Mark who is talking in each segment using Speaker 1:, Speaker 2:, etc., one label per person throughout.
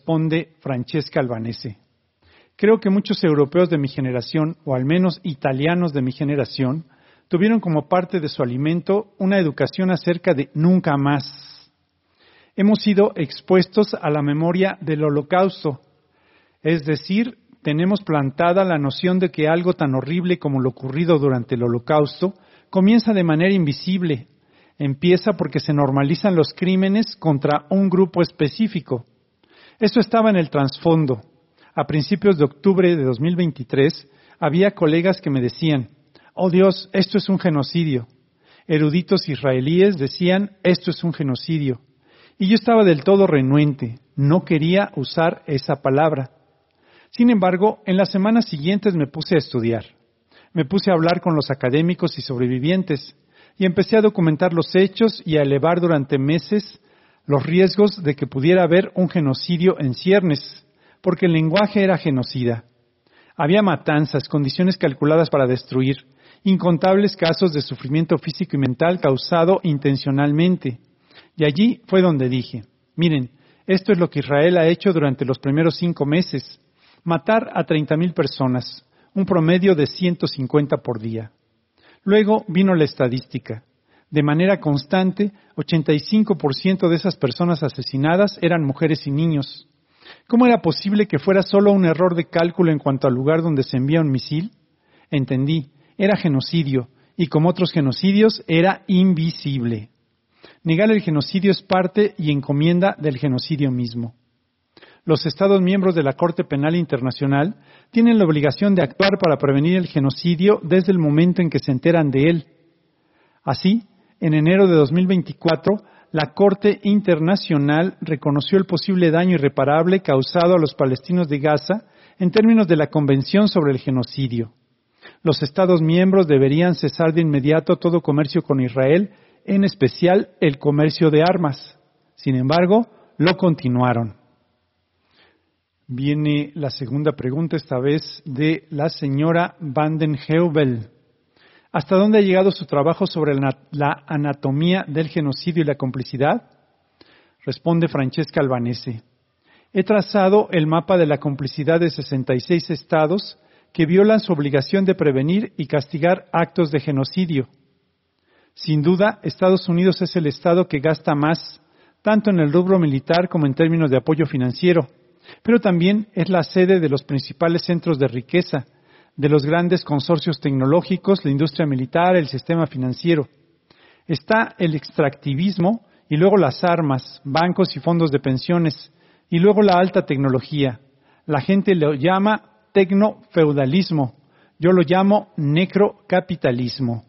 Speaker 1: responde Francesca Albanese. Creo que muchos europeos de mi generación, o al menos italianos de mi generación, tuvieron como parte de su alimento una educación acerca de nunca más. Hemos sido expuestos a la memoria del Holocausto, es decir, tenemos plantada la noción de que algo tan horrible como lo ocurrido durante el Holocausto comienza de manera invisible. Empieza porque se normalizan los crímenes contra un grupo específico. Eso estaba en el trasfondo. A principios de octubre de 2023, había colegas que me decían, «Oh Dios, esto es un genocidio». Eruditos israelíes decían, «Esto es un genocidio». Y yo estaba del todo renuente, no quería usar esa palabra. Sin embargo, en las semanas siguientes me puse a estudiar. Me puse a hablar con los académicos y sobrevivientes, y empecé a documentar los hechos y a elevar durante meses los riesgos de que pudiera haber un genocidio en ciernes, porque el lenguaje era genocida. Había matanzas, condiciones calculadas para destruir, incontables casos de sufrimiento físico y mental causado intencionalmente. Y allí fue donde dije, miren, esto es lo que Israel ha hecho durante los primeros 5 meses, matar a 30,000 personas, un promedio de 150 por día. Luego vino la estadística. De manera constante, 85% de esas personas asesinadas eran mujeres y niños. ¿Cómo era posible que fuera solo un error de cálculo en cuanto al lugar donde se envía un misil? Entendí, era genocidio, y como otros genocidios, era invisible. Negar el genocidio es parte y encomienda del genocidio mismo. Los Estados miembros de la Corte Penal Internacional tienen la obligación de actuar para prevenir el genocidio desde el momento en que se enteran de él. Así, en enero de 2024, la Corte Internacional reconoció el posible daño irreparable causado a los palestinos de Gaza en términos de la Convención sobre el Genocidio. Los Estados miembros deberían cesar de inmediato todo comercio con Israel, en especial el comercio de armas. Sin embargo, lo continuaron. Viene la segunda pregunta, esta vez de la señora Van den Heuvel. ¿Hasta dónde ha llegado su trabajo sobre la anatomía del genocidio y la complicidad? Responde Francesca Albanese. He trazado el mapa de la complicidad de 66 estados que violan su obligación de prevenir y castigar actos de genocidio. Sin duda, Estados Unidos es el estado que gasta más, tanto en el rubro militar como en términos de apoyo financiero, pero también es la sede de los principales centros de riqueza, de los grandes consorcios tecnológicos, la industria militar, el sistema financiero. Está el extractivismo y luego las armas, bancos y fondos de pensiones, y luego la alta tecnología. La gente lo llama tecnofeudalismo, yo lo llamo necrocapitalismo.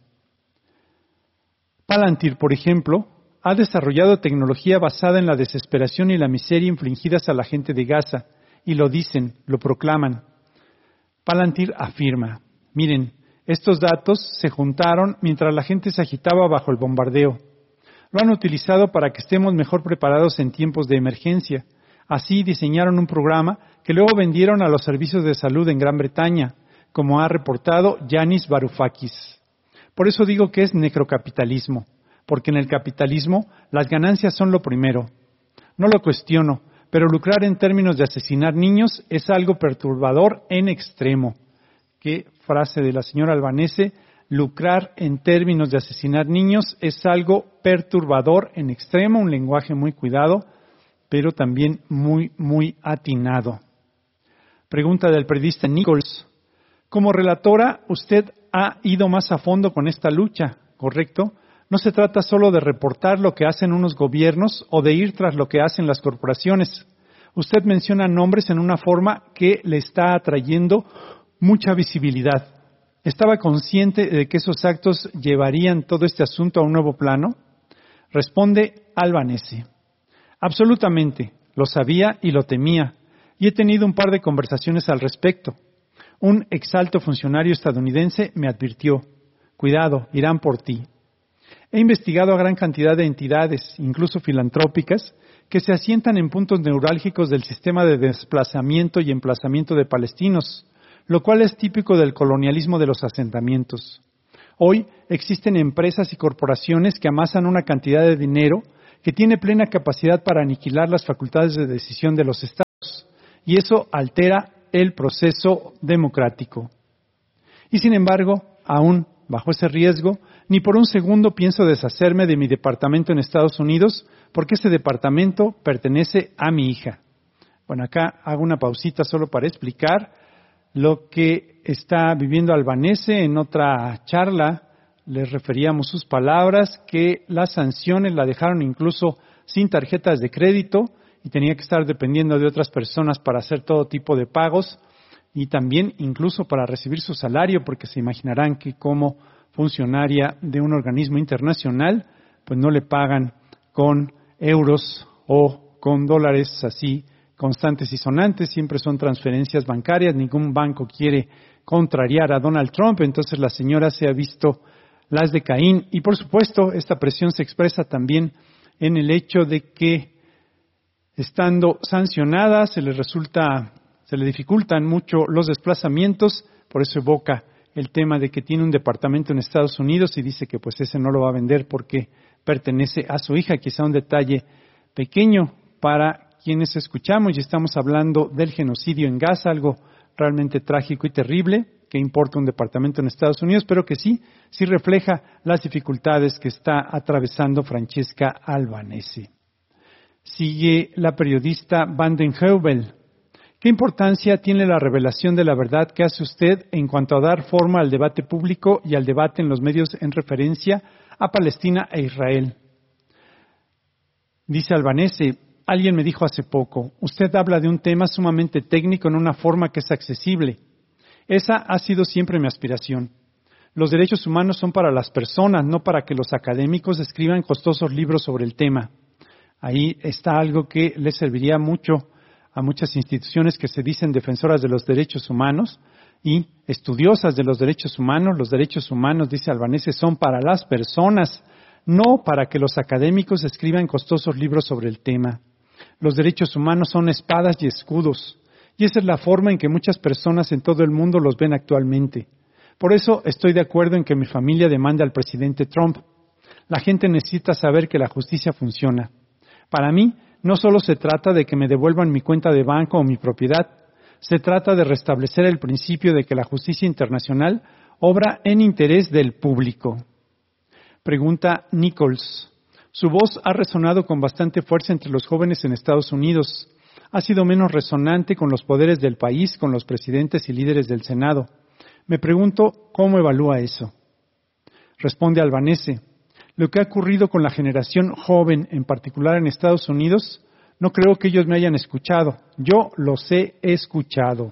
Speaker 1: Palantir, por ejemplo, ha desarrollado tecnología basada en la desesperación y la miseria infligidas a la gente de Gaza, y lo dicen, lo proclaman. Palantir afirma, miren, estos datos se juntaron mientras la gente se agitaba bajo el bombardeo. Lo han utilizado para que estemos mejor preparados en tiempos de emergencia. Así diseñaron un programa que luego vendieron a los servicios de salud en Gran Bretaña, como ha reportado Yanis Varoufakis. Por eso digo que es necrocapitalismo, porque en el capitalismo las ganancias son lo primero. No lo cuestiono, pero lucrar en términos de asesinar niños es algo perturbador en extremo. Qué frase de la señora Albanese, lucrar en términos de asesinar niños es algo perturbador en extremo, un lenguaje muy cuidado, pero también muy, muy atinado. Pregunta del periodista Nichols. Como relatora, usted ha ido más a fondo con esta lucha, ¿correcto? No se trata solo de reportar lo que hacen unos gobiernos o de ir tras lo que hacen las corporaciones. Usted menciona nombres en una forma que le está atrayendo mucha visibilidad. ¿Estaba consciente de que esos actos llevarían todo este asunto a un nuevo plano? Responde Albanese. Absolutamente, lo sabía y lo temía, y he tenido un par de conversaciones al respecto. Un exalto funcionario estadounidense me advirtió, cuidado, irán por ti. He investigado a gran cantidad de entidades, incluso filantrópicas, que se asientan en puntos neurálgicos del sistema de desplazamiento y emplazamiento de palestinos, lo cual es típico del colonialismo de los asentamientos. Hoy existen empresas y corporaciones que amasan una cantidad de dinero que tiene plena capacidad para aniquilar las facultades de decisión de los estados. y eso altera el proceso democrático. Y sin embargo, aún bajo ese riesgo, ni por un segundo pienso deshacerme de mi departamento en Estados Unidos, porque ese departamento pertenece a mi hija. Bueno, acá hago una pausita solo para explicar lo que está viviendo Albanese. En otra charla les referíamos sus palabras, que las sanciones la dejaron incluso sin tarjetas de crédito y tenía que estar dependiendo de otras personas para hacer todo tipo de pagos y también incluso para recibir su salario, porque se imaginarán que como funcionaria de un organismo internacional, pues no le pagan con euros o con dólares así constantes y sonantes, siempre son transferencias bancarias, ningún banco quiere contrariar a Donald Trump, entonces la señora se ha visto las de Caín y por supuesto esta presión se expresa también en el hecho de que estando sancionada se le dificultan mucho los desplazamientos, por eso evoca el tema de que tiene un departamento en Estados Unidos y dice que pues ese no lo va a vender porque pertenece a su hija, quizá un detalle pequeño para quienes escuchamos y estamos hablando del genocidio en Gaza, algo realmente trágico y terrible, que importa un departamento en Estados Unidos, pero que sí refleja las dificultades que está atravesando Francesca Albanese. Sigue la periodista Vanden Heuvel. ¿Qué importancia tiene la revelación de la verdad que hace usted en cuanto a dar forma al debate público y al debate en los medios en referencia a Palestina e Israel? Dice Albanese, alguien me dijo hace poco, usted habla de un tema sumamente técnico en una forma que es accesible. Esa ha sido siempre mi aspiración. Los derechos humanos son para las personas, no para que los académicos escriban costosos libros sobre el tema. Ahí está algo que le serviría mucho a muchas instituciones que se dicen defensoras de los derechos humanos y estudiosas de los derechos humanos. Los derechos humanos, dice Albanese, son para las personas, no para que los académicos escriban costosos libros sobre el tema. Los derechos humanos son espadas y escudos, y esa es la forma en que muchas personas en todo el mundo los ven actualmente. Por eso estoy de acuerdo en que mi familia demande al presidente Trump. La gente necesita saber que la justicia funciona. Para mí, no solo se trata de que me devuelvan mi cuenta de banco o mi propiedad, se trata de restablecer el principio de que la justicia internacional obra en interés del público. Pregunta Nichols. Su voz ha resonado con bastante fuerza entre los jóvenes en Estados Unidos. Ha sido menos resonante con los poderes del país, con los presidentes y líderes del Senado. Me pregunto, ¿cómo evalúa eso? Responde Albanese. Lo que ha ocurrido con la generación joven, en particular en Estados Unidos, no creo que ellos me hayan escuchado. Yo los he escuchado.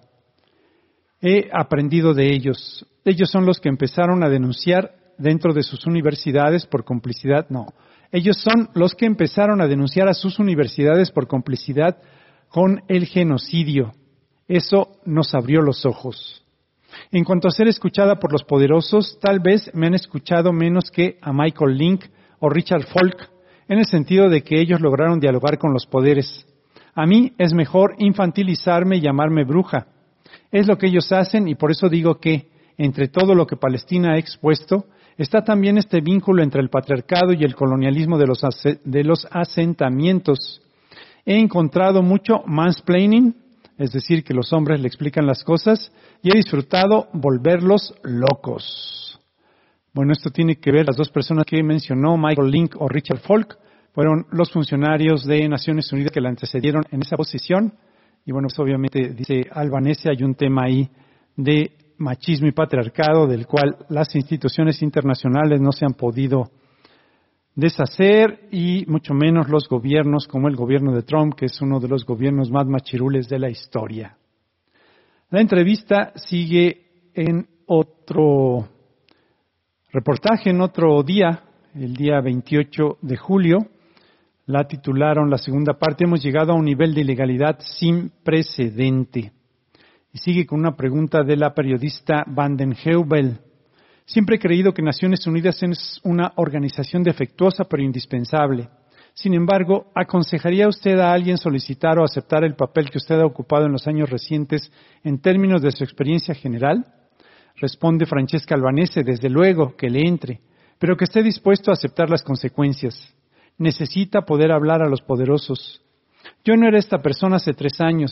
Speaker 1: He aprendido de ellos. Ellos son los que empezaron a denunciar dentro de sus universidades por complicidad. No, ellos son los que empezaron a denunciar a sus universidades por complicidad con el genocidio. Eso nos abrió los ojos. En cuanto a ser escuchada por los poderosos, tal vez me han escuchado menos que a Michael Link o Richard Falk, en el sentido de que ellos lograron dialogar con los poderes. A mí es mejor infantilizarme y llamarme bruja. Es lo que ellos hacen y por eso digo que, entre todo lo que Palestina ha expuesto, está también este vínculo entre el patriarcado y el colonialismo de los asentamientos. He encontrado mucho mansplaining, es decir, que los hombres le explican las cosas, y he disfrutado volverlos locos. Bueno, esto tiene que ver, las dos personas que mencionó, Michael Link o Richard Falk, fueron los funcionarios de Naciones Unidas que la antecedieron en esa posición, y bueno, pues obviamente, dice Albanese, hay un tema ahí de machismo y patriarcado, del cual las instituciones internacionales no se han podido deshacer, y mucho menos los gobiernos como el gobierno de Trump, que es uno de los gobiernos más machirules de la historia. La entrevista sigue en otro reportaje, en otro día, el día 28 de julio. La titularon la segunda parte, hemos llegado a un nivel de ilegalidad sin precedente. Y sigue con una pregunta de la periodista Vanden Heuvel. Siempre he creído que Naciones Unidas es una organización defectuosa pero indispensable. Sin embargo, ¿aconsejaría usted a alguien solicitar o aceptar el papel que usted ha ocupado en los años recientes en términos de su experiencia general? Responde Francesca Albanese, desde luego, que le entre, pero que esté dispuesto a aceptar las consecuencias. Necesita poder hablar a los poderosos. Yo no era esta persona hace 3 años.